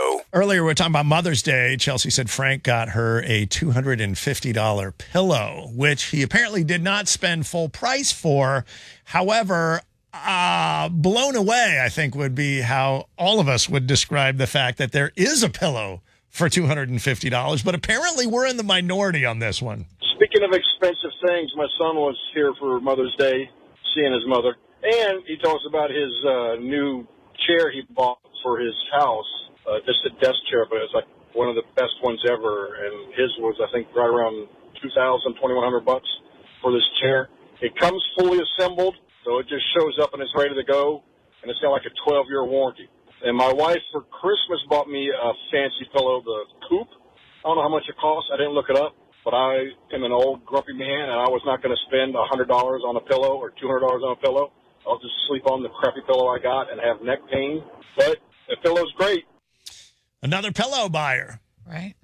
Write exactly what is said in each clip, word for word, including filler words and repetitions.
Show. Earlier, we were talking about Mother's Day. Chelsea said Frank got her a two hundred fifty dollars pillow, which he apparently did not spend full price for. However, uh, blown away, I think, would be how all of us would describe the fact that there is a pillow for two hundred fifty dollars. But apparently, we're in the minority on this one. Speaking of expensive things, my son was here for Mother's Day, seeing his mother. And he told us about his uh, new chair he bought for his house. Uh, just a desk chair, but it's like one of the best ones ever. And his was, I think, right around two thousand, twenty-one hundred bucks for this chair. It comes fully assembled, so it just shows up and it's ready to go. And it's got like a twelve-year warranty. And my wife, for Christmas, bought me a fancy pillow, the Coop. I don't know how much it costs. I didn't look it up. But I am an old, grumpy man, and I was not going to spend one hundred dollars on a pillow or two hundred dollars on a pillow. I'll just sleep on the crappy pillow I got and have neck pain. But the pillow's great. Another pillow buyer. Right.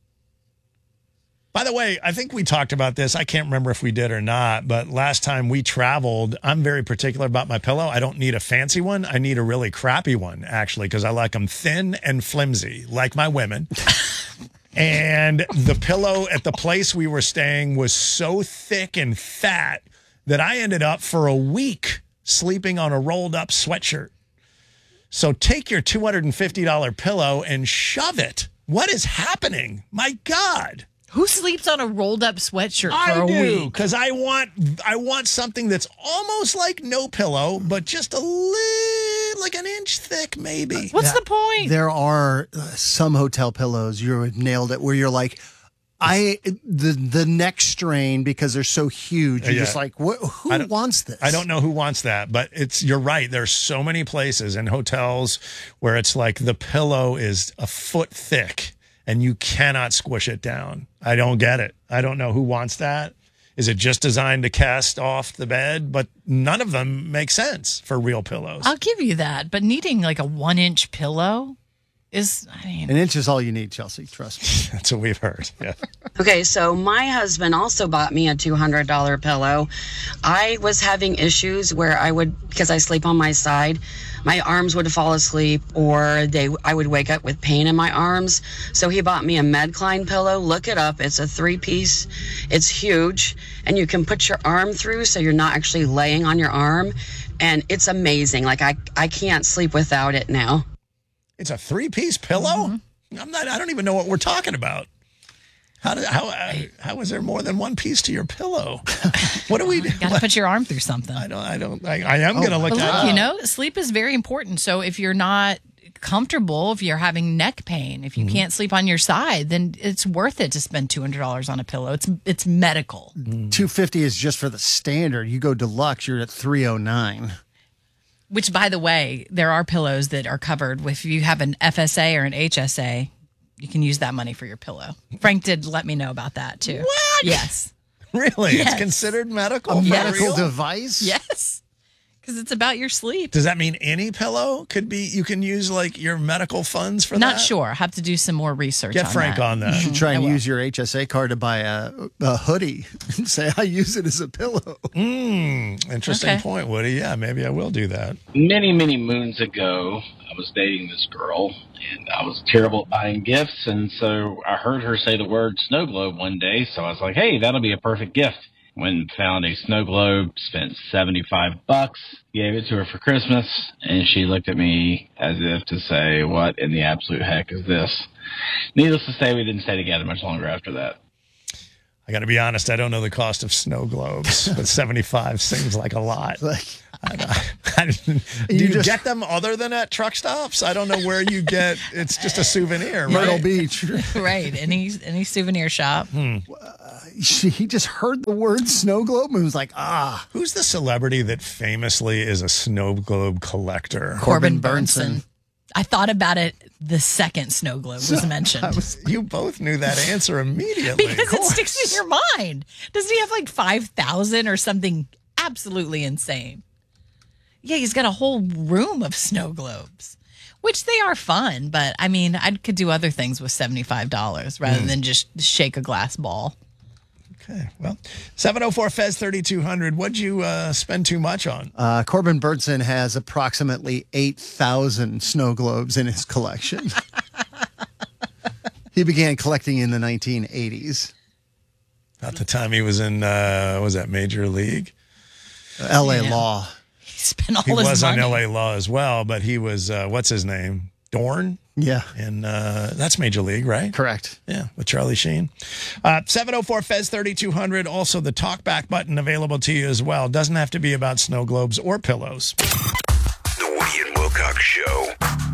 By the way, I think we talked about this. I can't remember if we did or not, but last time we traveled, I'm very particular about my pillow. I don't need a fancy one. I need a really crappy one, actually, because I like them thin and flimsy, like my women. And the pillow at the place we were staying was so thick and fat that I ended up for a week sleeping on a rolled up sweatshirt. So take your two hundred fifty dollars pillow and shove it. What is happening? My God. Who sleeps on a rolled up sweatshirt for I a do, week? because I want I want something that's almost like no pillow, but just a little, like an inch thick, maybe. What's Yeah. the point? There are uh, some hotel pillows, you nailed it, where you're like, I the the neck strain because they're so huge. You're Yeah. just like, what, who wants this? I don't know who wants that, but it's you're right. There's so many places and hotels where it's like the pillow is a foot thick and you cannot squish it down. I don't get it. I don't know who wants that. Is it just designed to cast off the bed? But none of them make sense for real pillows. I'll give you that, but needing like a one inch pillow is, I mean, An inch is all you need, Chelsea. Trust me. That's what we've heard. Yeah. Okay, so my husband also bought me a two hundred dollars pillow. I was having issues where I would, because I sleep on my side, my arms would fall asleep or they I would wake up with pain in my arms. So he bought me a Medcline pillow. Look it up. It's a three-piece. It's huge, and you can put your arm through so you're not actually laying on your arm, and it's amazing. Like, I, I can't sleep without it now. It's a three-piece pillow? Mm-hmm. I'm not I don't even know what we're talking about. How did, how uh, how is there more than one piece to your pillow? What do we do? got to put your arm through something. I don't I don't I, I am oh, going to look but that look, up. you know, sleep is very important. So if you're not comfortable, if you're having neck pain, if you mm-hmm. can't sleep on your side, then it's worth it to spend two hundred dollars on a pillow. It's it's medical. Mm. two hundred fifty dollars is just for the standard. You go deluxe, you're at three oh nine. Which, by the way, there are pillows that are covered with, if you have an F S A or an H S A, you can use that money for your pillow. Frank did let me know about that, too. What? Yes. Really? Yes. It's considered medical? A For medical real? device? Yes. Because it's about your sleep. Does that mean any pillow could be, you can use like your medical funds for Not that? Not sure. I have to do some more research Get on Frank that. on that. You should try and I use your H S A card to buy a, a hoodie and say, I use it as a pillow. Mm, interesting Okay. point, Woody. Yeah, maybe I will do that. Many, many moons ago, I was dating this girl, and I was terrible at buying gifts, and so I heard her say the word snow globe one day, so I was like, hey, that'll be a perfect gift. Went and found a snow globe, spent seventy-five bucks, gave it to her for Christmas, and she looked at me as if to say, what in the absolute heck is this? Needless to say, we didn't stay together much longer after that. I got to be honest, I don't know the cost of snow globes, but seventy-five seems like a lot. Like, I don't, I don't, do You you just- get them other than at truck stops? I don't know where you get, it's just a souvenir, Myrtle right? Beach. Right. Any any souvenir shop. Hmm. She, he just heard the word snow globe and was like, ah. Who's the celebrity that famously is a snow globe collector? Corbin Corbin Burnson. Burnson. I thought about it the second snow globe was mentioned. You both knew that answer immediately. Because it sticks in your mind. Doesn't he have like five thousand or something absolutely insane? Yeah, he's got a whole room of snow globes, which they are fun. But I mean, I could do other things with seventy-five dollars rather Mm. than just shake a glass ball. Okay, well, seven oh four Fez thirty-two hundred. What'd you uh, spend too much on? Uh, Corbin Burnson has approximately eight thousand snow globes in his collection. He began collecting in the nineteen eighties. About the time he was in, uh, was that Major League? L A Yeah. Law. He spent all He his was money. on L A Law as well, but he was, uh, what's his name? Dorn? Yeah, And uh, that's Major League, right? correct. Yeah, with Charlie Sheen. Uh, seven oh four Fez thirty-two hundred. Also, the talkback button available to you as well. Doesn't have to be about snow globes or pillows. The Woody and Wilcox Show.